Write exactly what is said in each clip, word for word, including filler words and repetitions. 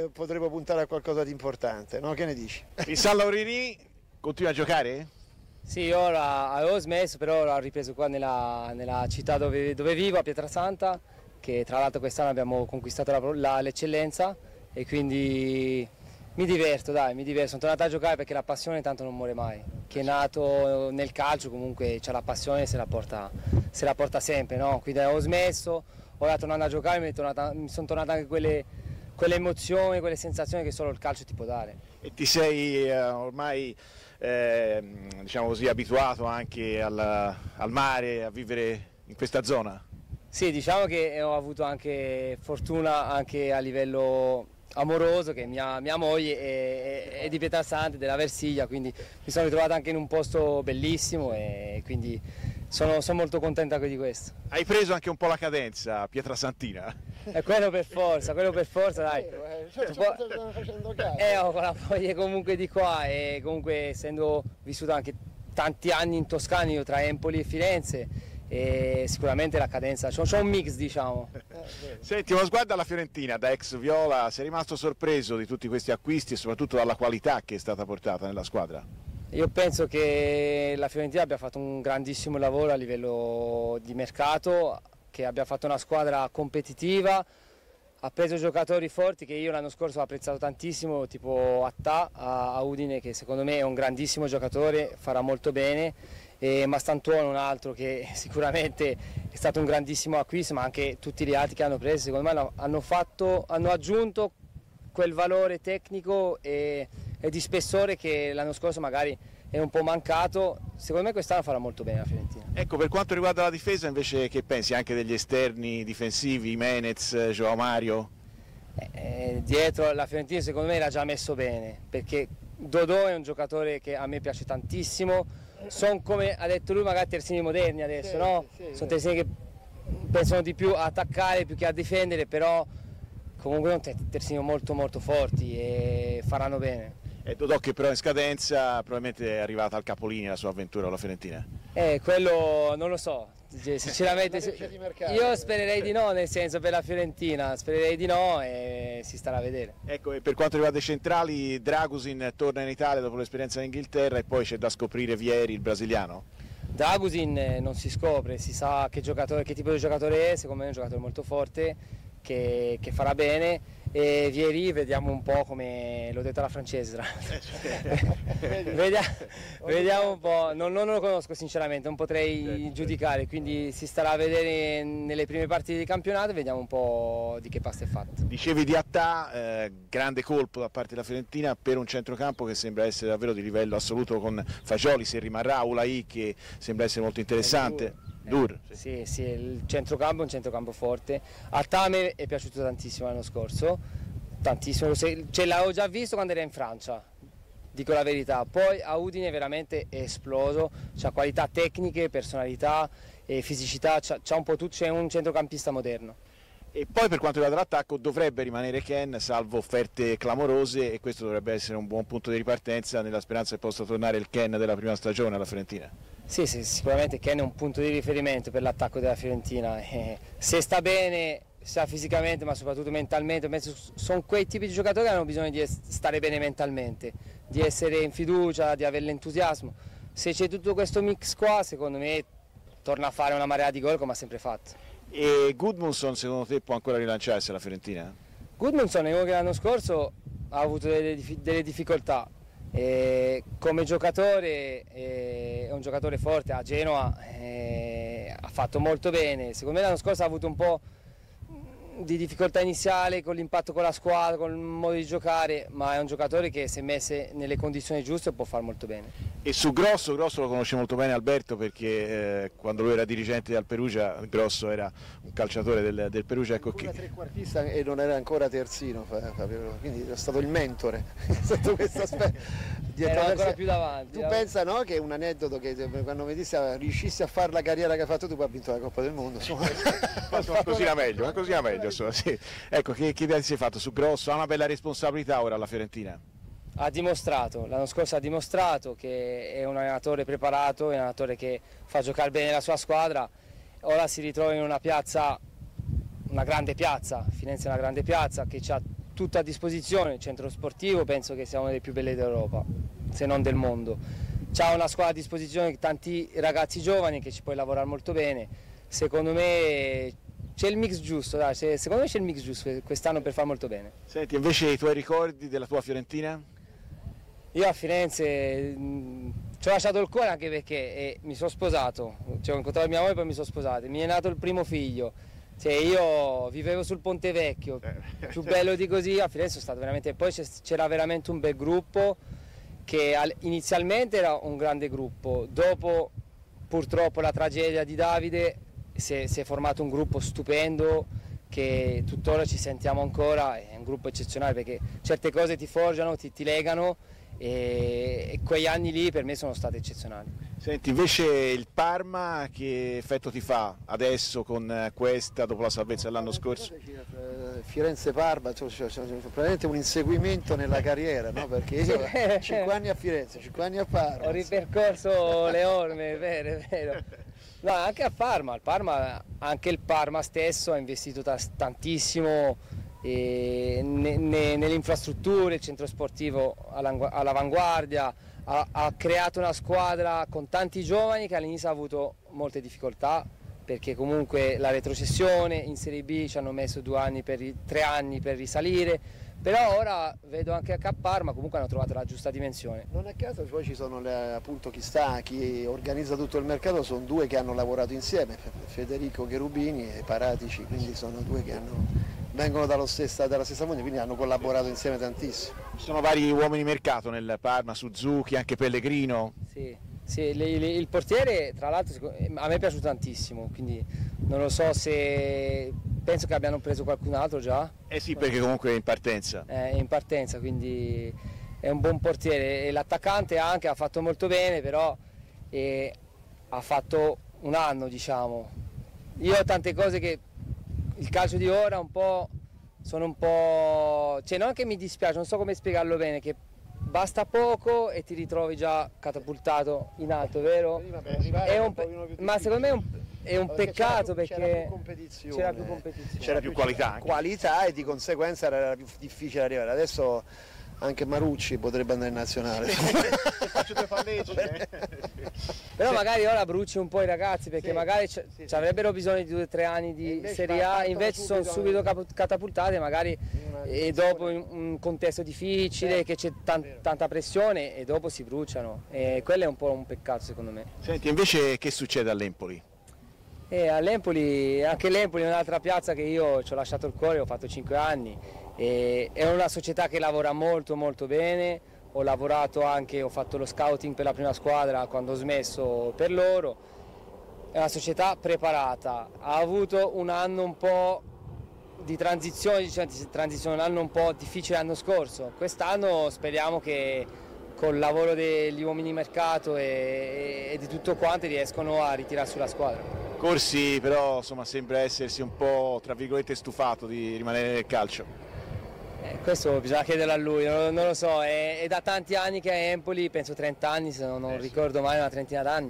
eh, potremo puntare a qualcosa di importante, no? Che ne dici? Il San Laurini continua a giocare? Sì, ora avevo smesso, però ora ho ripreso qua nella, nella città dove, dove vivo, a Pietrasanta, che tra l'altro quest'anno abbiamo conquistato la- la- l'eccellenza e quindi mi diverto, dai, mi diverto. Sono tornato a giocare perché la passione tanto non muore mai. Chi è nato nel calcio comunque c'ha la passione e se la porta, se la porta sempre, no? Quindi avevo smesso, ora tornando a giocare mi, è tornata- mi sono tornate anche quelle, quelle emozioni, quelle sensazioni che solo il calcio ti può dare. E ti sei eh, ormai eh, diciamo così, abituato anche al, al mare, a vivere in questa zona? Sì, diciamo che ho avuto anche fortuna anche a livello amoroso, che mia, mia moglie è, è- è di Pietrasanta, della Versiglia, quindi mi sono ritrovato anche in un posto bellissimo e quindi sono, sono molto contento anche di questo. Hai preso anche un po' la cadenza pietrasantina? E quello per forza, quello per forza, dai. Cioè, Tu può- stanno facendo caso. Eh, ho con la moglie comunque di qua e comunque essendo vissuto anche tanti anni in Toscana, io tra Empoli e Firenze, e sicuramente la cadenza, c'ho, c'ho un mix diciamo. Senti, uno sguardo alla Fiorentina, da ex Viola, sei rimasto sorpreso di tutti questi acquisti e soprattutto dalla qualità che è stata portata nella squadra? Io penso che la Fiorentina abbia fatto un grandissimo lavoro a livello di mercato, che abbia fatto una squadra competitiva, ha preso giocatori forti che io l'anno scorso ho apprezzato tantissimo, tipo Attà a a Udine, che secondo me è un grandissimo giocatore, farà molto bene, e Mastantuono un altro che sicuramente è stato un grandissimo acquisto, ma anche tutti gli altri che hanno preso secondo me hanno, hanno fatto, hanno aggiunto quel valore tecnico e, e di spessore che l'anno scorso magari è un po' mancato. Secondo me quest'anno farà molto bene la Fiorentina. Ecco, per quanto riguarda la difesa invece che pensi anche degli esterni difensivi, Menez, Joao Mario? Eh, eh, dietro la Fiorentina secondo me l'ha già messo bene, perché Dodò è un giocatore che a me piace tantissimo, sono come ha detto lui magari terzini moderni adesso, Sì, no? sì, sì, Sono sì. terzini che pensano di più a attaccare più che a difendere, però comunque sono te- terzini molto molto forti e faranno bene. E Dodò che però è in scadenza, probabilmente è arrivata al capolinea la sua avventura alla Fiorentina. Eh, quello non lo so, sinceramente Una legge di mercato. io spererei di no, nel senso per la Fiorentina, spererei di no e si starà a vedere. Ecco, e per quanto riguarda i centrali, Dragusin torna in Italia dopo l'esperienza in Inghilterra e poi c'è da scoprire Vieri, il brasiliano. Dragusin eh, non si scopre, si sa che, giocatore, che tipo di giocatore è, secondo me è un giocatore molto forte che, che farà bene, e Vieri vediamo un po' come l'ho detto alla francese. vediamo, vediamo un po', non, non lo conosco sinceramente, non potrei giudicare, quindi si starà a vedere nelle prime partite di campionato e vediamo un po' di che pasta è fatta. Dicevi di Attà, eh, grande colpo da parte della Fiorentina per un centrocampo che sembra essere davvero di livello assoluto, con Fagioli se rimarrà, Ulai che sembra essere molto interessante. Dur. Sì, sì, il centrocampo è un centrocampo forte. A Tame è piaciuto tantissimo l'anno scorso, tantissimo, Se- ce l'avevo già visto quando era in Francia, dico la verità. Poi a Udine veramente è esploso, ha qualità tecniche, personalità e fisicità, c'ha, c'ha un po' tutto, c'è un centrocampista moderno. E poi per quanto riguarda l'attacco dovrebbe rimanere Ken, salvo offerte clamorose, e questo dovrebbe essere un buon punto di ripartenza nella speranza che possa tornare il Ken della prima stagione alla Fiorentina. Sì, sì, sicuramente Ken è un punto di riferimento per l'attacco della Fiorentina. Eh, se sta bene, sia fisicamente ma soprattutto mentalmente, penso sono quei tipi di giocatori che hanno bisogno di es- stare bene mentalmente, di essere in fiducia, di avere l'entusiasmo. Se c'è tutto questo mix qua, secondo me torna a fare una marea di gol come ha sempre fatto. E Gudmundsson secondo te può ancora rilanciarsi alla Fiorentina? Gudmundsson è uno che l'anno scorso ha avuto delle, dif- delle difficoltà. E come giocatore eh, è un giocatore forte, a Genoa eh, ha fatto molto bene, secondo me l'anno scorso ha avuto un po' di difficoltà iniziale con l'impatto con la squadra, con il modo di giocare, ma è un giocatore che se messe nelle condizioni giuste può fare molto bene. E su Grosso, Grosso lo conosce molto bene Alberto perché eh, quando lui era dirigente del Perugia, Grosso era un calciatore del, del Perugia, ecco Era che... trequartista e non era ancora terzino, Fabio, quindi è stato il mentore sotto questo aspetto. Di Era attraverso- ancora più davanti. Tu pensa, no, che è un aneddoto che quando mi dissi riuscissi a fare la carriera che hai fatto tu, poi ha vinto la Coppa del Mondo. Insomma. Ma così era meglio, ma così era meglio. Insomma, sì. Ecco, che, che idea ti sei fatto su Grosso? Ha una bella responsabilità ora alla Fiorentina. Ha dimostrato, l'anno scorso ha dimostrato che è un allenatore preparato, è un allenatore che fa giocare bene la sua squadra, ora si ritrova in una piazza, una grande piazza, Firenze è una grande piazza che ha tutto a disposizione, il centro sportivo penso che sia una delle più belle d'Europa, se non del mondo. C'ha una squadra a disposizione, tanti ragazzi giovani che ci puoi lavorare molto bene. Secondo me c'è il mix giusto, dai, secondo me c'è il mix giusto quest'anno per fare molto bene. Senti, invece i tuoi ricordi della tua Fiorentina? Io a Firenze mh, ci ho lasciato il cuore anche perché eh, mi sono sposato, cioè, ho incontrato mia moglie e poi mi sono sposato, mi è nato il primo figlio, cioè, io vivevo sul Ponte Vecchio, più bello di così a Firenze sono stato veramente, poi c'era veramente un bel gruppo che inizialmente era un grande gruppo, dopo purtroppo la tragedia di Davide si è, si è formato un gruppo stupendo che tuttora ci sentiamo ancora, è un gruppo eccezionale perché certe cose ti forgiano, ti, ti legano e, e quegli anni lì per me sono stati eccezionali. Senti, invece il Parma che effetto ti fa adesso con questa, dopo la salvezza dell'anno scorso? Firenze-Parma, cioè, cioè, cioè, praticamente un inseguimento nella carriera, no? Perché io cinque anni a Firenze, cinque anni a Parma. Ho ripercorso le orme, è vero, è vero. No, anche a Parma, il Parma, anche il Parma stesso ha investito tantissimo eh, ne, ne, nelle infrastrutture, il centro sportivo all'avanguardia, ha, ha creato una squadra con tanti giovani che all'inizio ha avuto molte difficoltà perché comunque la retrocessione in Serie B ci hanno messo due anni per, tre anni per risalire, però ora vedo anche a Parma comunque hanno trovato la giusta dimensione. Non a caso poi ci sono le, appunto chi sta, chi organizza tutto il mercato, sono due che hanno lavorato insieme, Federico Cherubini e Paratici, quindi sono due che hanno, vengono dallo stessa, dalla stessa mondo, quindi hanno collaborato insieme tantissimo. Ci sono vari uomini mercato nel Parma, Suzuki, anche Pellegrino. Sì, sì le, le, il portiere tra l'altro a me è piaciuto tantissimo, quindi non lo so se... penso che abbiano preso qualcun altro già. Eh sì, perché comunque è in partenza. È in partenza, quindi è un buon portiere. E l'attaccante anche ha fatto molto bene, però eh, ha fatto un anno, diciamo. Io ho tante cose che il calcio di ora un po' sono un po'... cioè non è che mi dispiace, non so come spiegarlo bene, che basta poco e ti ritrovi già catapultato in alto, vero? È un pe... Ma secondo me è un, è un peccato perché c'era più competizione, c'era più, competizione. C'era più qualità. Anche. Qualità e di conseguenza era più difficile arrivare. Adesso anche Marucci potrebbe andare in nazionale. Faccio due palleggi. Però magari ora bruci un po' i ragazzi perché sì, magari sì, sì. avrebbero bisogno di due o tre anni di Serie A, invece sono subito catapultati magari e dopo in un contesto difficile, sì, che c'è tan tanta pressione e dopo si bruciano e quello è un po' un peccato secondo me. Senti, invece che succede all'Empoli? Eh, all'Empoli, anche l'Empoli è un'altra piazza che io ci ho lasciato il cuore, ho fatto cinque anni, e è una società che lavora molto molto bene, ho lavorato anche, ho fatto lo scouting per la prima squadra quando ho smesso per loro, è una società preparata, ha avuto un anno un po' di transizione, cioè, transizione un anno un po' difficile l'anno scorso, quest'anno speriamo che col lavoro degli uomini mercato e, e di tutto quanto riescono a ritirarsi la squadra. Corsi però insomma sembra essersi un po' tra virgolette stufato di rimanere nel calcio. Eh, questo bisogna chiederlo a lui, non, non lo so, è, è da tanti anni che è a Empoli, penso trenta anni se non, non eh, ricordo sì. mai, una trentina d'anni,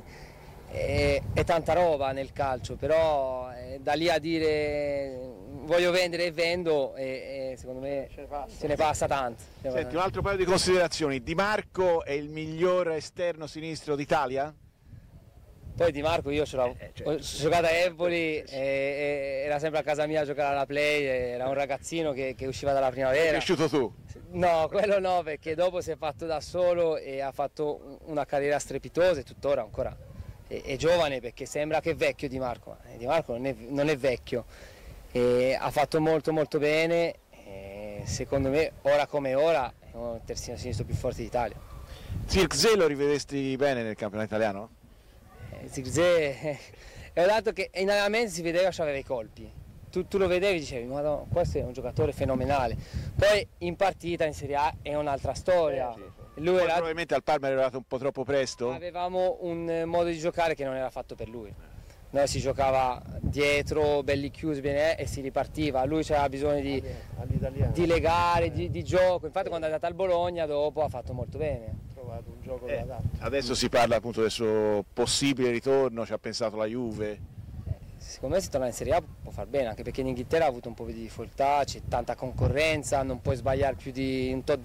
è, è tanta roba nel calcio, però eh, da lì a dire voglio vendere e vendo e, e secondo me ce ne passa, ce ne passa tanto. Senti, un altro paio di considerazioni, Di Marco è il miglior esterno sinistro d'Italia? Poi Di Marco io ce l'ho eh, certo. giocato a Empoli, e, e, era sempre a casa mia a giocare alla play, era un ragazzino che, che usciva dalla primavera. Sei cresciuto tu? No, quello no, perché dopo si è fatto da solo e ha fatto una carriera strepitosa e tuttora ancora è, è giovane perché sembra che è vecchio Di Marco, ma Di Marco non è, non è vecchio, e ha fatto molto molto bene, e secondo me ora come ora è un terzino sinistro più forte d'Italia. Zirkzee lo rivedesti bene nel campionato italiano? Zirkzee è un dato che in allenamento si vedeva che aveva i colpi, tu, tu lo vedevi e dicevi ma questo è un giocatore fenomenale, poi in partita in Serie A è un'altra storia. Eh, sì. Lui era... probabilmente al Parma era arrivato un po' troppo presto? Avevamo un modo di giocare che non era fatto per lui, noi si giocava dietro, belli chiusi bene, e si ripartiva, lui aveva bisogno di, di legare, di, di gioco, infatti quando è andato al Bologna dopo ha fatto molto bene. Un gioco eh, adesso si parla appunto del suo possibile ritorno, ci ha pensato la Juve. secondo me se torna in Serie A può far bene, anche perché in Inghilterra ha avuto un po' di difficoltà, c'è tanta concorrenza, non puoi sbagliare più di un tot